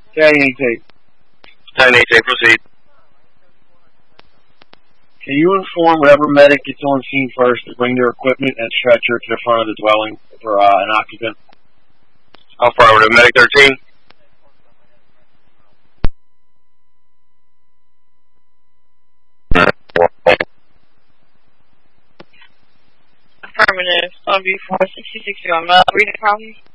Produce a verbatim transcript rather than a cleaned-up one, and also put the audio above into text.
ten eighteen. ten eighteen, proceed. Can you inform whatever medic gets on scene first to bring their equipment and stretcher to the front of the dwelling for uh, an occupant? Affirmative. Medic thirteen. Affirmative. On B four sixty-six, you want to read the problem?